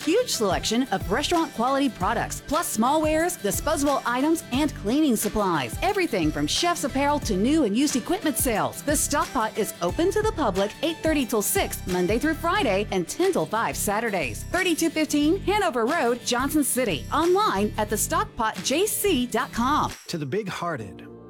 huge selection of restaurant quality products, plus smallwares, disposable items, and cleaning supplies. Everything from chef's apparel to new and used equipment sales. The Stockpot is open to the public 8:30 till 6 Monday through Friday and 10 till 5 Saturdays. 3215 Hanover Road, Johnson City. Online at thestockpotjc.com. To the big-hearted,